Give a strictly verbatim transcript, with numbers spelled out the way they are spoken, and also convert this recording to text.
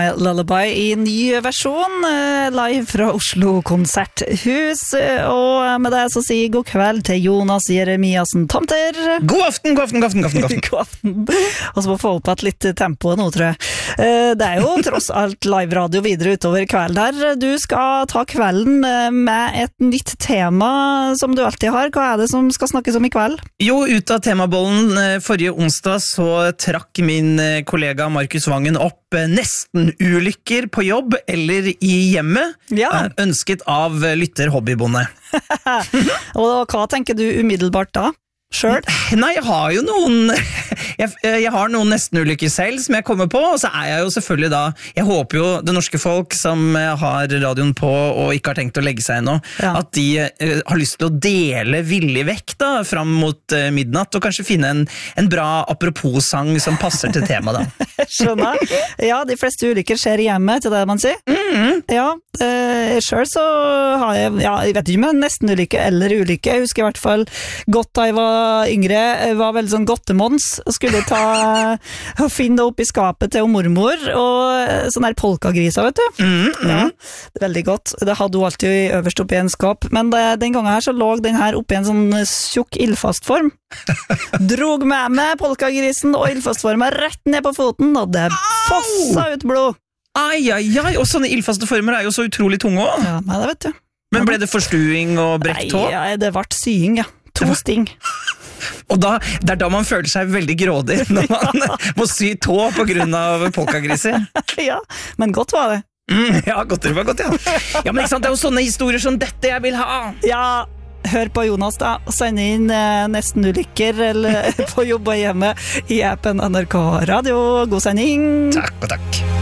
Lullaby i ny versjon, live fra Oslo konserthus, og med det så sier god kveld til Jonas Jeremiassen Tomter. God aften, god aften, god aften, god aften. God aften. Og så må få opp et litt tempo nå, tror jeg. Det er jo tross alt live radio videre utover kvelden her. Du skal ta kvelden med et nytt tema som du alltid har. Hva er det som skal snakkes om i kveld? Jo, ut av temabollen forrige onsdag så trakk min kollega Markus Vangen opp nesten ulykker på jobb eller i hjemmet, ja. Ønsket av lytter hobbybonde. Og hva tenker du umiddelbart da? Selv? Nei, jeg har jo noen jeg, jeg har noen nesten-ulykker selv som jeg kommer på, og så er jeg jo selvfølgelig da jeg håper jo det norske folk som har radioen på og ikke har tenkt å legge seg ennå, ja. At de uh, har lyst til å dele villig vekk da, fram mot uh, midnatt, og kanskje finne en, en bra apropos-sang som passer til temaet da. Skjønner. Ja, de fleste ulykker skjer hjemme, til det man sier. Mm-hmm. Ja, uh, selv så har jeg, ja, jeg vet ikke om nesten-ulykke eller ulykke, jeg husker i hvert fall godt da jeg var yngre, var veldig sånn godtemons, skulle ta og finne det opp i skapet til mormor, og sånn der polkagriser, vet du. Mm, mm. Ja, veldig godt. Det hadde hun alltid øverst oppe i en skap, men det, den gangen her så lå den her oppe i en sånn tjukk ildfast form. Drog med meg polkagrisen og ildfastformen rett ned på foten, og det fossa ut blod. Ai, ai, ai, og sånne ildfaste former er jo så utrolig tunge også. Ja, men det vet du. Men ble det forstuing og brekt tå? Nei, ja, det ble sying, ja. To sting. Og da, det er da man føler seg veldig grådig når man må sy tå på grunn av polkagriser. Ja, men godt var det. Mm, ja, godt det var godt, ja. Ja, men ikke sant, det er jo sånne historier som dette jeg vil ha. Ja, hør på Jonas da, og send inn eh, nesten ulykker eller på jobb og hjemme i appen N R K Radio. God sending. Takk og takk.